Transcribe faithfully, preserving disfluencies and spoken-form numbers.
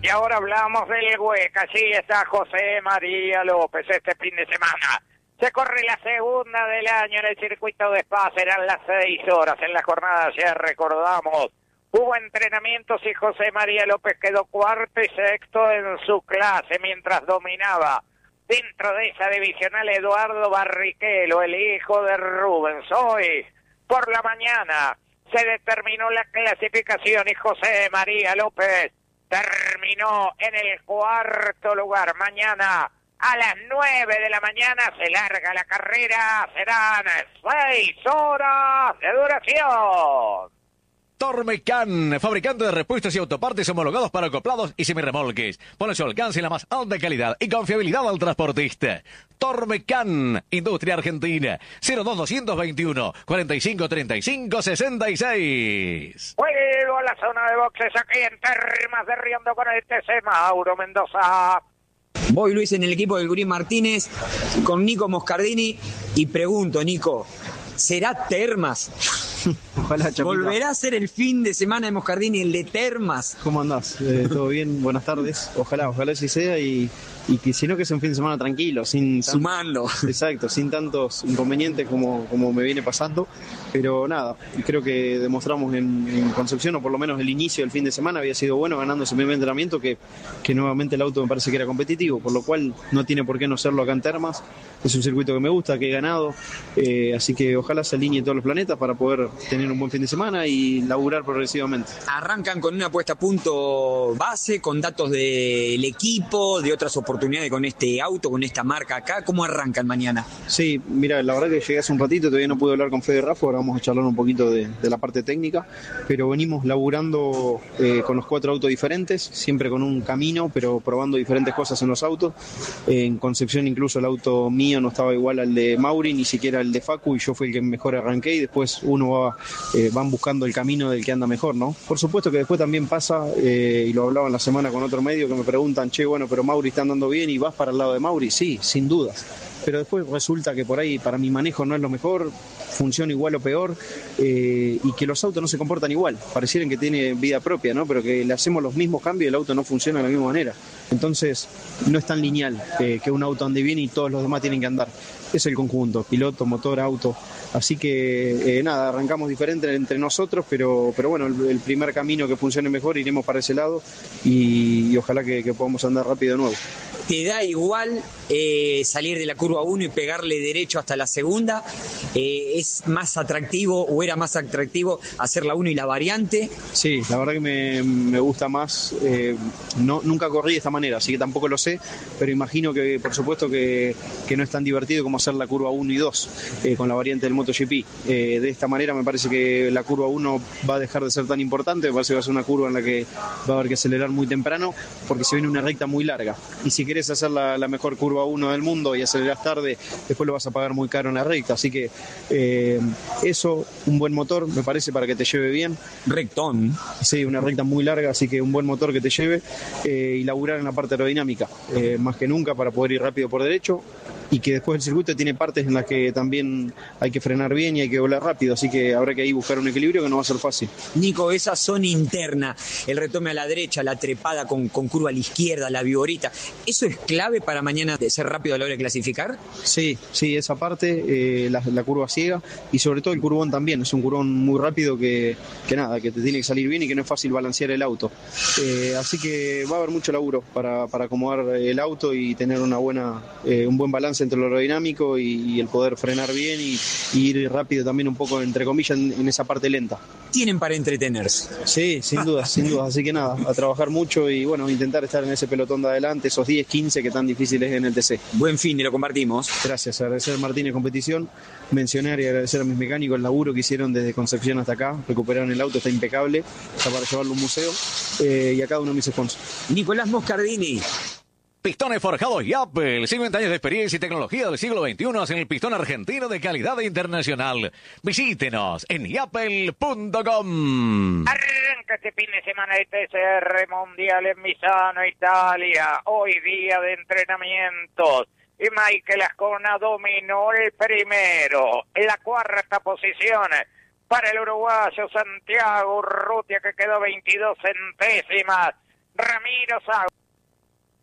Y ahora hablamos del Hueca. Allí está José María López este fin de semana. Se corre la segunda del año en el circuito de Spa. Serán las seis horas en la jornada, ya recordamos. Hubo entrenamientos y José María López quedó cuarto y sexto en su clase mientras dominaba dentro de esa divisional Eduardo Barrichello, el hijo de Rubens. Hoy, por la mañana, se determinó la clasificación y José María López terminó en el cuarto lugar. Mañana, a las nueve de la mañana, se larga la carrera. Serán seis horas de duración. Tormecan, fabricante de repuestos y autopartes homologados para acoplados y semirremolques. Pone su alcance la más alta calidad y confiabilidad al transportista. Tormecan, Industria Argentina, cero dos dos veintiuno, cuarenta y cinco treinta y cinco sesenta y seis. Vuelvo a la zona de boxes aquí en Termas de Riondo con el T C Mauro Mendoza. Voy, Luis, en el equipo del Gurí Martínez con Nico Moscardini y pregunto, Nico, ¿será Termas? Ojalá, Chapita. ¿Volverá a ser el fin de semana de Moscardini, el de Termas? ¿Cómo andás? Eh, ¿Todo bien? Buenas tardes. Ojalá, ojalá así sea y, y que si no que sea un fin de semana tranquilo, sin tan, sumando. Exacto, sin tantos inconvenientes como, como me viene pasando. Pero nada, creo que demostramos en, en Concepción, o por lo menos el inicio del fin de semana había sido bueno, ganando ese primer entrenamiento, que, que nuevamente el auto me parece que era competitivo, por lo cual no tiene por qué no serlo acá en Termas. Es un circuito que me gusta, que he ganado, eh, así que ojalá se alineen todos los planetas para poder tener un buen fin de semana y laburar progresivamente. Arrancan con una puesta a punto base, con datos del equipo, de otras oportunidades con este auto, con esta marca acá. ¿Cómo arrancan mañana? Sí, mira, la verdad que llegué hace un ratito, todavía no pude hablar con Fede Raffo, ahora vamos a charlar un poquito de, de la parte técnica, pero venimos laburando eh, con los cuatro autos diferentes, siempre con un camino, pero probando diferentes cosas en los autos. Eh, en Concepción incluso el auto mío no estaba igual al de Mauri, ni siquiera al de Facu, y yo fui el que mejor arranqué, y después uno va, eh, van buscando el camino del que anda mejor, ¿no? Por supuesto que después también pasa, eh, y lo hablaba en la semana con otro medio, que me preguntan, che, bueno, pero Mauri está andando bien y vas para el lado de Mauri. Sí, sin dudas. Pero después resulta que por ahí para mi manejo no es lo mejor, funciona igual o peor, eh, y que los autos no se comportan igual, parecieran que tiene vida propia, ¿no? Pero que le hacemos los mismos cambios y el auto no funciona de la misma manera. Entonces no es tan lineal eh, que un auto ande bien y todos los demás tienen que andar. Es el conjunto, piloto, motor, auto. Así que eh, nada, arrancamos diferente entre nosotros, pero, pero bueno, el, el primer camino que funcione mejor iremos para ese lado y, y ojalá que, que podamos andar rápido de nuevo. ¿Te da igual eh, salir de la curva uno y pegarle derecho hasta la segunda? Eh, ¿Es más atractivo o era más atractivo hacer la uno y la variante? Sí, la verdad que me, me gusta más. Eh, no, nunca corrí de esta manera, así que tampoco lo sé, pero imagino que por supuesto que, que no es tan divertido como hacer la curva uno y dos eh, con la variante del MotoGP. Eh, de esta manera me parece que la curva uno va a dejar de ser tan importante, me parece que va a ser una curva en la que va a haber que acelerar muy temprano porque se viene una recta muy larga. Y si querés hacer la, la mejor curva uno del mundo y aceleras tarde, después lo vas a pagar muy caro en la recta. Así que eh, eso, un buen motor, me parece, para que te lleve bien. Rectón. Sí, una recta muy larga, así que un buen motor que te lleve eh, y laburar en la parte aerodinámica, eh, más que nunca, para poder ir rápido por derecho. Y que después el circuito tiene partes en las que también hay que frenar bien y hay que volar rápido, así que habrá que ahí buscar un equilibrio que no va a ser fácil. Nico, esa zona interna, el retome a la derecha, la trepada con, con curva a la izquierda, la viborita, ¿eso es clave para mañana de ser rápido a la hora de clasificar? Sí, sí, esa parte, eh, la, la curva ciega y sobre todo el curvón también, es un curvón muy rápido que, que nada, que te tiene que salir bien y que no es fácil balancear el auto. Eh, así que va a haber mucho laburo para, para acomodar el auto y tener una buena, eh, un buen balance entre lo aerodinámico y, y el poder frenar bien y, y ir rápido también un poco, entre comillas, en, en esa parte lenta. Tienen para entretenerse. Sí, sin dudas, sin dudas. Así que nada, a trabajar mucho y bueno, intentar estar en ese pelotón de adelante, esos diez, quince que tan difícil es en el T C. Buen fin y lo compartimos. Gracias, agradecer a Martínez Competición, mencionar y agradecer a mis mecánicos el laburo que hicieron desde Concepción hasta acá, recuperaron el auto, está impecable, está para llevarlo a un museo, eh, y a cada uno de mis sponsors. Nicolás Moscardini. Pistones forjados Yapel, cincuenta años de experiencia y tecnología del siglo veintiuno en el pistón argentino de calidad internacional. Visítenos en yapel punto com. Arranca este fin de semana de T C R Mundial en Misano, Italia. Hoy día de entrenamientos. Y Michael Ascona dominó el primero. En la cuarta posición para el uruguayo Santiago Urrutia, que quedó veintidós centésimas Ramiro Sago.